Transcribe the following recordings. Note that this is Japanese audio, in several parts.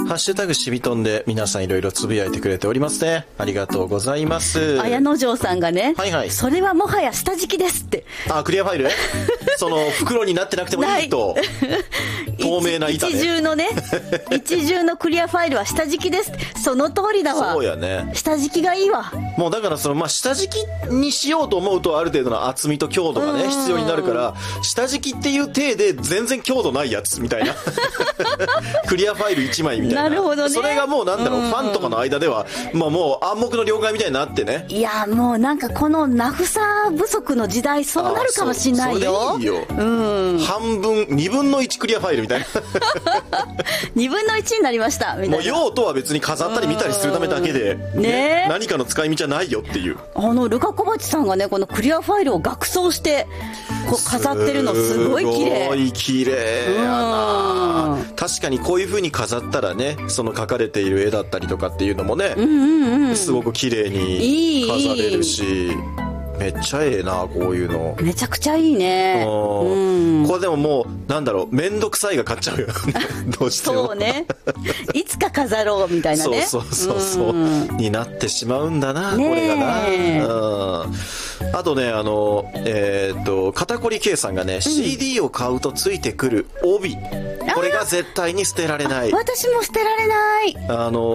ハッシュタグしびとんで皆さんいろいろつぶやいてくれておりますね。ありがとうございます。 綾野城さんがね、 はいはい、 それはもはや下敷きですって。 クリアファイルその袋になってなくてもいいと透明な板ね、 一重のクリアファイルは下敷きです。その通りだわ。 そうやね、 下敷きがいいわ。 もうだから下敷きにしようと思うとある程度の厚みと強度がね必要になるから、下敷きっていう体で全然強度ないやつみたいなクリアファイル1枚みたいな。 なるほどね。 それがもうファンとかの間では、もう暗黙の了解みたいになってね。 いやもうなんかこの名札不足の時代そうなるかもしんないよ。 それいいよ、半分2分の1クリアファイルみたいな 2分の1になりましたみたいな。 もう用途は別に飾ったり見たりするためだけで、ね、何かの使い道はないよっていう。 ルカ小鉢さんがねこのクリアファイルを額装してこう飾ってるのすごい綺麗。 すごい綺麗やな。確かにこういう風に飾ったらね、その描かれている絵だったりとかっていうのもね、すごく綺麗に飾れるし、めっちゃええな、こういうの。 めちゃくちゃいいね。 これでももうめんどくさいが勝っちゃうよどうしても。 そうね、いつか飾ろうみたいなね。 そうになってしまうんだな、これがな。あとね、肩こり K さんがね、CD を買うとついてくる帯、これが絶対に捨てられない。 私も捨てられない。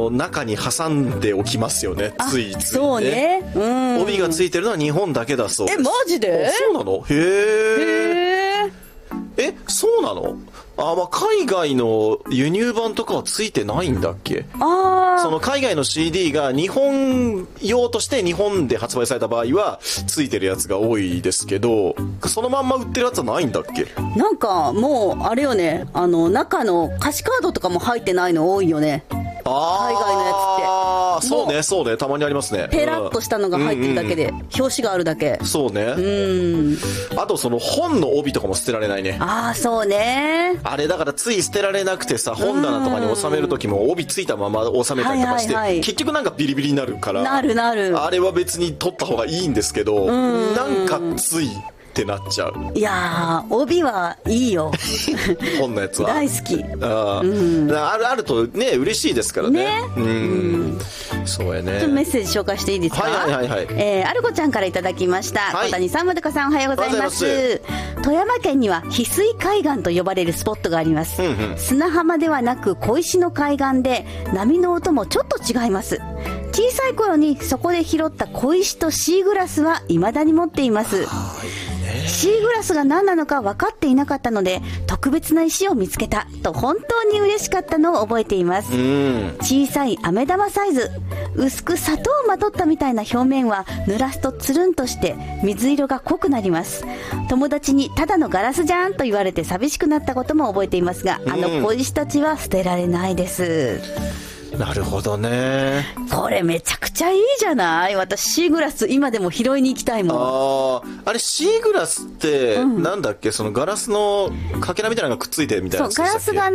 中に挟んでおきますよね、ついついね。 そうね、 帯がついてるのは日本だけだそうです。 マジで？ そうなの？へえ。そうなの？海外の輸入版とかはついてないんだっけ？その海外の CD が日本用として日本で発売された場合はついてるやつが多いですけど、そのまんま売ってるやつはないんだっけ？ なんかもうあれよね、中の歌詞カードとかも入ってないの多いよね、海外のやつって。 そうね、たまにありますね。 ペラッとしたのが入ってるだけで、表紙があるだけ。 そうね。あとその本の帯とかも捨てられないね。 そうね。 あれだからつい捨てられなくてさ、本棚とかに収める時も帯ついたまま収めたりとかして、結局なんかビリビリになるから、 なるあれは別に取った方がいいんですけど、なんかついってなっちゃう。 いやー、帯はいいよ本のやつは大好き。 あるとね嬉しいですからね。そうやね。 ちょっとメッセージ紹介していいですか？あるこちゃんからいただきました。小谷さん、まどかさん、おはようございます。富山県には翡翠海岸と呼ばれるスポットがあります。砂浜ではなく小石の海岸で、波の音もちょっと違います。小さい頃にそこで拾った小石とシーグラスは未だに持っています。シーグラスが何なのか分かっていなかったので、特別な石を見つけたと本当に嬉しかったのを覚えています。小さい飴玉サイズ、薄く砂糖をまとったみたいな表面は濡らすとつるんとして水色が濃くなります。友達にただのガラスじゃんと言われて寂しくなったことも覚えていますが、小石たちは捨てられないです。 なるほどね。 これめちゃくちゃいいじゃない。私シーグラス今でも拾いに行きたいもん。 あれシーグラスってなんだっけ、そのガラスのかけらみたいなのがくっついてるみたいなやつでしたっけ？ そう、ガラスが